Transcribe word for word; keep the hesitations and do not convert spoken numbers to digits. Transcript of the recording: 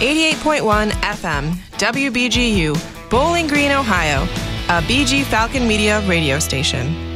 eighty-eight point one F M, W B G U, Bowling Green, Ohio, a B G Falcon Media radio station.